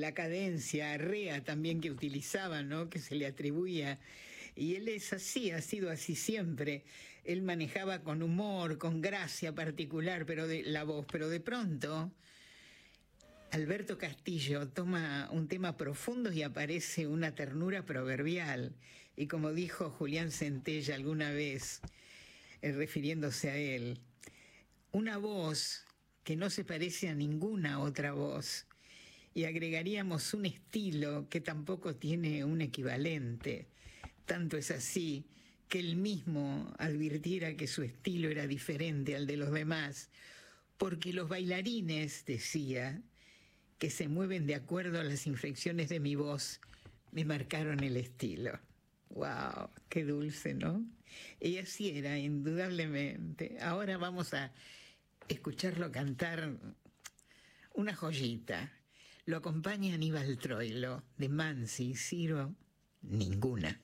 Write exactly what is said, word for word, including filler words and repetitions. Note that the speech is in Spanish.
la cadencia arrea también que utilizaba, ¿no? Que se le atribuía. Y él es así, ha sido así siempre. Él manejaba con humor, con gracia particular, pero de la voz, pero de pronto Alberto Castillo toma un tema profundo y aparece una ternura proverbial. Y como dijo Julián Centella alguna vez, eh, refiriéndose a él, una voz que no se parece a ninguna otra voz. Y agregaríamos un estilo que tampoco tiene un equivalente. Tanto es así que él mismo advirtiera que su estilo era diferente al de los demás, porque los bailarines, decía, que se mueven de acuerdo a las inflexiones de mi voz, me marcaron el estilo. ¡Wow! ¡Qué dulce!, ¿no? Y así era, indudablemente. Ahora vamos a escucharlo cantar una joyita. Lo acompaña Aníbal Troilo, de Mansi y Ciro, Ninguna.